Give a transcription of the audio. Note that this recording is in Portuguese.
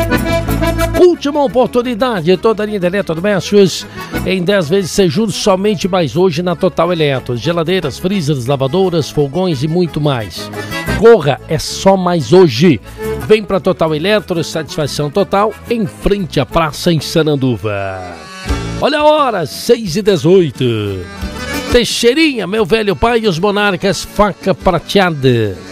Última oportunidade, toda a linha de eletrodomésticos em 10 vezes sem juros, somente mais hoje na Total Eletro. Geladeiras, freezers, lavadoras, fogões e muito mais. Corra, é só mais hoje. Vem para Total Eletro, satisfação total, em frente à praça em Sananduva. Olha a hora, 6h18. Teixeirinha, meu velho pai e os monarcas, faca prateada.